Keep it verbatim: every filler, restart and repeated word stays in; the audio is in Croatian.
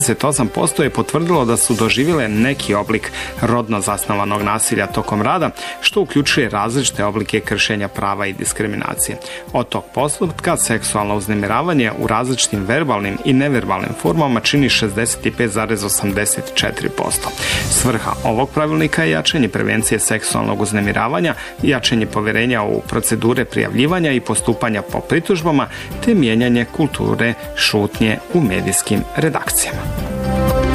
trideset osam posto je potvrdilo da su doživjele neki oblik rodno zasnovanog nasilja tokom rada, što uključuje različite oblike kršenja prava i diskriminacije. Od tog postotka seksualno uznemiravanje u različitim verbalnim i neverbalnim formama čini šezdeset pet zarez osamdeset četiri posto. Svrha ovog pravilnika je jačanje prevencije seksualnog uznemiravanja, jačanje poverenja u procedure prijavljivanja i postupanja po pritužbama, te mijenjanje kulture šutnje u medijskim redakcijama.